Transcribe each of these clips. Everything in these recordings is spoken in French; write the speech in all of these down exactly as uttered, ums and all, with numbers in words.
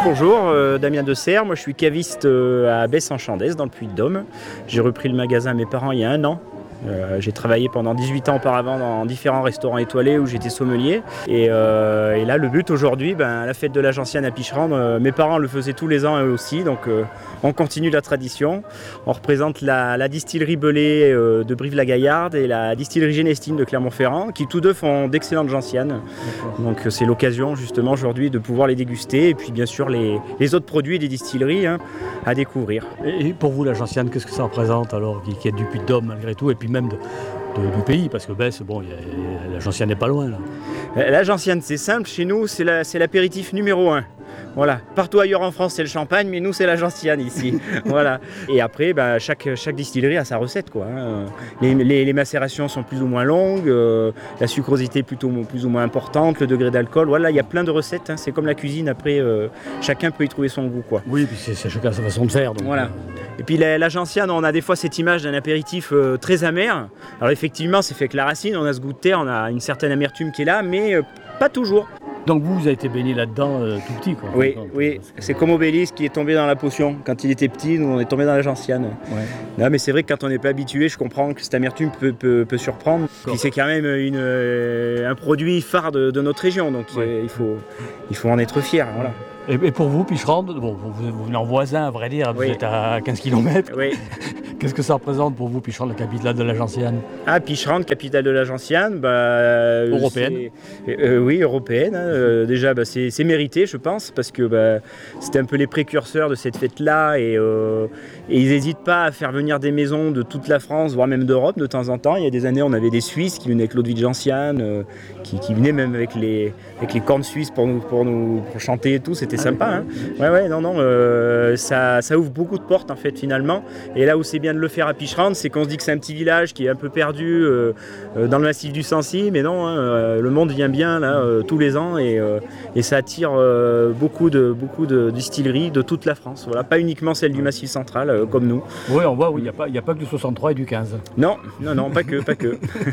bonjour, euh, Damien Desserre, moi je suis caviste euh, à Besse-en-Chandès dans le Puy-de-Dôme. J'ai repris le magasin à mes parents il y a un an. Euh, j'ai travaillé pendant dix-huit ans auparavant dans différents restaurants étoilés où j'étais sommelier. Et, euh, et là, le but aujourd'hui, ben, la fête de la Gentiane à Picherande, euh, mes parents le faisaient tous les ans eux aussi, donc euh, on continue la tradition. On représente la, la distillerie Belay euh, de Brive-la-Gaillarde et la distillerie Genestine de Clermont-Ferrand, qui tous deux font d'excellentes gentianes. Donc c'est l'occasion justement aujourd'hui de pouvoir les déguster et puis bien sûr les, les autres produits des distilleries hein, à découvrir. Et pour vous, la gentiane, qu'est-ce que ça représente alors, qui, qui est du Puy-de-Dôme malgré tout, et puis même de, de, du pays, parce que Besse, bon, y a, la gentiane n'est pas loin là. La gentiane, c'est simple, chez nous, c'est la, c'est l'apéritif numéro un. Voilà, partout ailleurs en France c'est le champagne, mais nous c'est la gentiane ici. Voilà. Et après, bah, chaque, chaque distillerie a sa recette, quoi. Hein. Les, les, les macérations sont plus ou moins longues, euh, la sucrosité plutôt plus ou moins importante, le degré d'alcool. Voilà, il y a plein de recettes. Hein. C'est comme la cuisine. Après, euh, chacun peut y trouver son goût, quoi. Oui, puis c'est, c'est chacun sa façon de faire. Donc, voilà. Euh... Et puis la, la gentiane, on a des fois cette image d'un apéritif euh, très amer. Alors effectivement, c'est fait avec la racine, on a ce goût de terre, on a une certaine amertume qui est là, mais euh, pas toujours. Donc vous, vous avez été baigné là-dedans euh, tout petit, quoi. Oui, oui. C'est comme Obélisque qui est tombé dans la potion. Quand il était petit, nous on est tombé dans la gentiane. Ouais. Non, mais c'est vrai que quand on n'est pas habitué, je comprends que cette amertume peut, peut, peut surprendre. Puis c'est quand même une, euh, un produit phare de, de notre région, donc ouais. euh, il, faut, il faut en être fier. Voilà. Et, et pour vous, Picherande, bon, vous, vous venez en voisin, à vrai dire, vous oui. êtes à quinze kilomètres. Oui. Qu'est-ce que ça représente pour vous, Picherande, la capitale de la gentiane? Ah, Picherande, capitale de la gentiane, bah, européenne. Euh, oui, européenne. Hein. Euh, déjà, bah, c'est, c'est mérité, je pense, parce que bah, c'était un peu les précurseurs de cette fête-là, et, euh, et ils n'hésitent pas à faire venir des maisons de toute la France, voire même d'Europe, de temps en temps. Il y a des années, on avait des Suisses qui venaient avec l'eau de vie de gentiane, euh, qui, qui venaient même avec les, avec les cornes suisses pour nous, pour nous pour chanter et tout. C'était ah, sympa. Hein. Ouais, ouais, non, non, euh, ça, ça ouvre beaucoup de portes en fait finalement. Et là où c'est bien de le faire à Picherande, c'est qu'on se dit que c'est un petit village qui est un peu perdu euh, euh, dans le massif du Sancy, mais non, hein, euh, le monde vient bien là euh, tous les ans et, euh, et ça attire euh, beaucoup de beaucoup de distilleries de toute la France. Voilà, pas uniquement celles du Massif central euh, comme nous. Oui, on voit, oui, il n'y a pas, il n'y a pas que du soixante-trois et du quinze. Non, non, non, pas que, pas que.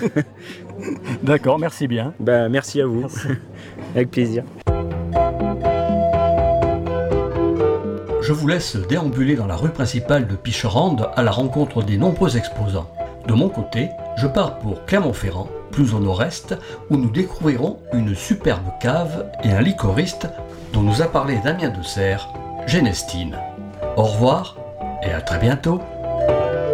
D'accord, merci bien. Ben, merci à vous. Merci. Avec plaisir. Je vous laisse déambuler dans la rue principale de Picherande à la rencontre des nombreux exposants. De mon côté, je pars pour Clermont-Ferrand, plus au nord-est, où nous découvrirons une superbe cave et un liquoriste dont nous a parlé Damien Desserre, Genestine. Au revoir et à très bientôt.